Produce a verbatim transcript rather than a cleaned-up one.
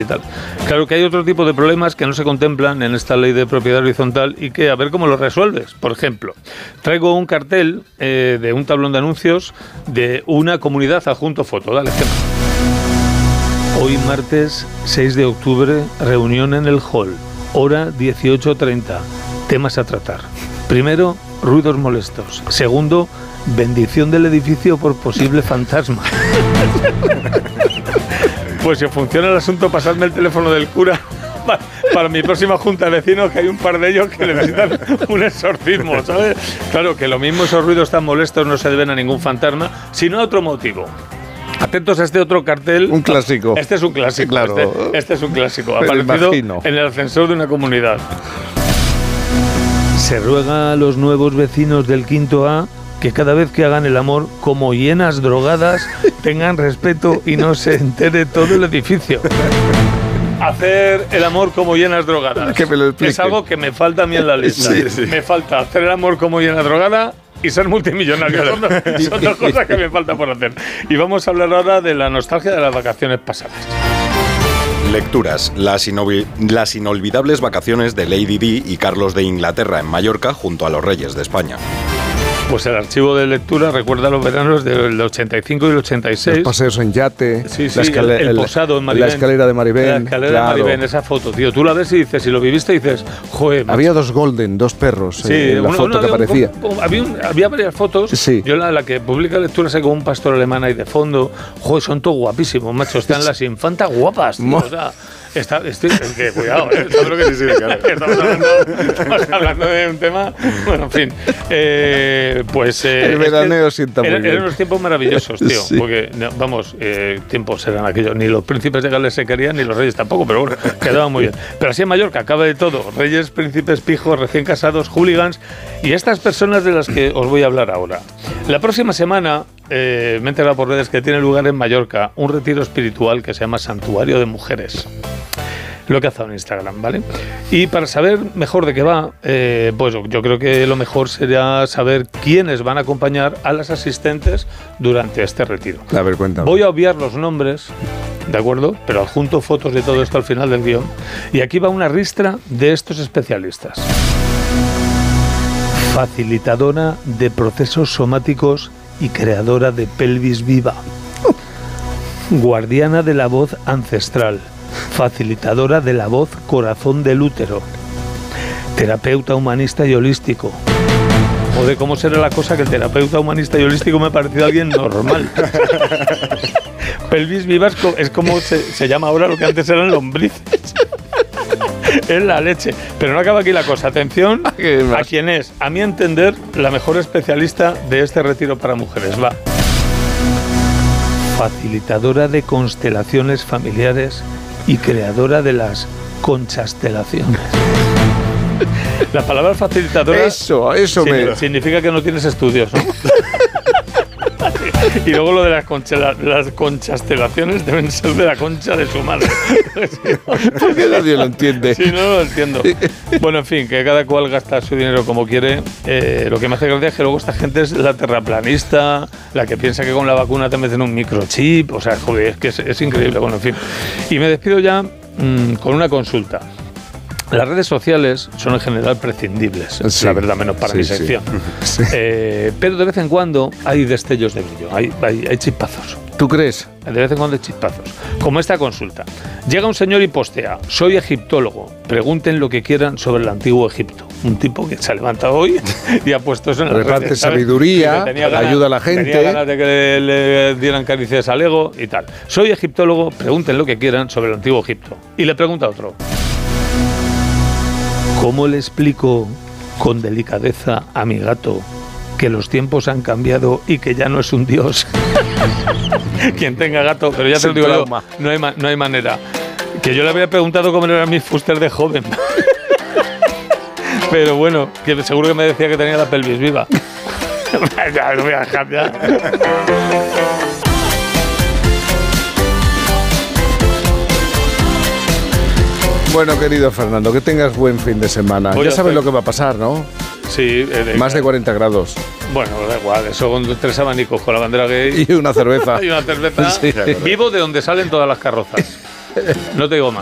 y tal. Claro que hay otro tipo de problemas que no se contemplan en esta ley de propiedad horizontal y que a ver cómo los resuelves. Por ejemplo, traigo un cartel eh, de un tablón de anuncios de una comunidad adjunto foto. Dale, ejemplo. Hoy martes seis de octubre, reunión en el hall, hora dieciocho treinta, temas a tratar. Primero, ruidos molestos. Segundo, bendición del edificio por posible fantasma. Pues si funciona el asunto, pasadme el teléfono del cura para, para mi próxima junta de vecinos, que hay un par de ellos que necesitan un exorcismo, ¿sabes? Claro que lo mismo, esos ruidos tan molestos no se deben a ningún fantasma, sino a otro motivo. Atentos a este otro cartel. Un clásico. Este es un clásico. Claro. Este, este es un clásico. Aparecido en el ascensor de una comunidad. Se ruega a los nuevos vecinos del quinto A que cada vez que hagan el amor, como hienas drogadas, tengan respeto y no se entere todo el edificio. Hacer el amor como hienas drogadas. Que me lo explique. Es algo que me falta a mí en la lista. Sí, sí. Me falta hacer el amor como hiena drogada y ser multimillonario. Son dos, son dos cosas que me falta por hacer. Y vamos a hablar ahora de la nostalgia de las vacaciones pasadas. Lecturas. Las, inolvi- las inolvidables vacaciones de Lady Di y Carlos de Inglaterra en Mallorca junto a los reyes de España. Pues el archivo de lectura recuerda los veranos del ochenta y cinco y el ochenta y seis. Los paseos en yate, sí, sí, la, escalera, el, el posado en Maribén. La escalera de Maribén. La escalera claro. de Maribén, esa foto, tío. Tú la ves y dices, si lo viviste, dices, joder. Macho. Había dos golden, dos perros sí, en la uno, foto uno, que aparecía. Un, un, había, un, había varias fotos. Sí. Yo la, la que publica lecturas con un pastor alemán ahí de fondo. Joder, son todos guapísimos, macho. Están las infantas guapas, tío. O sea, Está, estoy, es que, cuidado, ¿eh? ¿Sabes que, sí, sí, claro. estamos, hablando, estamos hablando de un tema. Bueno, en fin. Eh, pues. Eh, el veraneo es que sienta muy eran, bien. eran unos tiempos maravillosos, tío. Sí. Porque, no, vamos, eh, tiempos eran aquellos. Ni los príncipes de Gales se querían, ni los reyes tampoco, pero bueno, quedaban muy bien. Pero así en Mallorca acaba de todo: reyes, príncipes, pijos, recién casados, hooligans y estas personas de las que os voy a hablar ahora. La próxima semana. Eh, me he enterado por redes que tiene lugar en Mallorca un retiro espiritual que se llama Santuario de Mujeres. Lo he cazado en Instagram, ¿vale? Y para saber mejor de qué va, eh, pues yo creo que lo mejor sería saber quiénes van a acompañar a las asistentes durante este retiro. A ver, cuéntame. Voy a obviar los nombres, ¿de acuerdo? Pero adjunto fotos de todo esto al final del guión. Y aquí va una ristra de estos especialistas. Facilitadora de procesos somáticos y creadora de pelvis viva. Guardiana de la voz ancestral. Facilitadora de la voz corazón del útero. Terapeuta humanista y holístico. Joder, ¿cómo será la cosa que el terapeuta humanista y holístico me ha parecido alguien normal? Pelvis viva es como se, se llama ahora lo que antes eran lombrices. Es la leche. Pero no acaba aquí la cosa. Atención a quién es, a mi entender, la mejor especialista de este retiro para mujeres. Va. Facilitadora de constelaciones familiares y creadora de las conchastelaciones. La palabra facilitadora eso, eso significa, me... significa que no tienes estudios, ¿no? Y luego lo de las, conchela, las conchastelaciones deben ser de la concha de su madre. ¿Por qué nadie lo entiende? Sí, no lo entiendo. Bueno, en fin, que cada cual gasta su dinero como quiere. Eh, lo que me hace gracia es que luego esta gente es la terraplanista, la que piensa que con la vacuna te meten un microchip. O sea, joder, es que es, es increíble. Bueno, en fin. Y me despido ya mmm, con una consulta. Las redes sociales son en general prescindibles, sí, la verdad, menos para sí, mi sección. Sí. Eh, pero de vez en cuando hay destellos de brillo, hay, hay, hay chispazos. ¿Tú crees? De vez en cuando hay chispazos. Como esta consulta. Llega un señor y postea: soy egiptólogo, pregunten lo que quieran sobre el antiguo Egipto. Un tipo que se ha levantado hoy y ha puesto eso en la reparte sabiduría, ganas, ayuda a la gente. Tenía ganas de que le, le dieran caricias al ego y tal. Soy egiptólogo, pregunten lo que quieran sobre el antiguo Egipto. Y le pregunta a otro: ¿cómo le explico con delicadeza a mi gato que los tiempos han cambiado y que ya no es un dios? Quien tenga gato, pero ya te lo digo yo, no hay, no hay manera. Que yo le había preguntado cómo eran mis fuster de joven. Pero bueno, que seguro que me decía que tenía la pelvis viva. Ya, lo voy a dejar ya. Bueno, querido Fernando, que tengas buen fin de semana. Voy ya sabes hacer... lo que va a pasar, ¿no? Sí. Eh, Más de cuarenta grados. Bueno, da igual, eso con tres abanicos, con la bandera gay. Y una cerveza. Y una cerveza. Sí. Vivo de donde salen todas las carrozas. No te digo más.